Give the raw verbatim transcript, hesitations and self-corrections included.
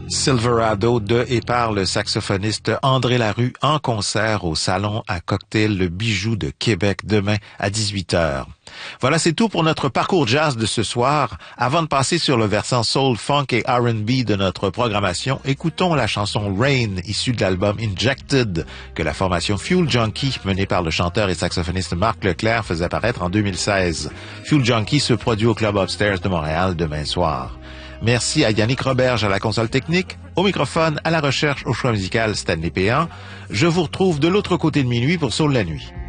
Silverado de et par le saxophoniste André Larue en concert au Salon à cocktail Le Bijou de Québec demain à dix-huit heures. Voilà, c'est tout pour notre parcours jazz de ce soir. Avant de passer sur le versant soul, funk et R and B de notre programmation, écoutons la chanson Rain, issue de l'album Injected, que la formation Fuel Junkie, menée par le chanteur et saxophoniste Marc Leclerc, faisait paraître en deux mille seize. Fuel Junkie se produit au Club Upstairs de Montréal demain soir. Merci à Yannick Roberge à la console technique, au microphone, à la recherche, au choix musical Stanley Péan. Je vous retrouve de l'autre côté de minuit pour Soul la nuit.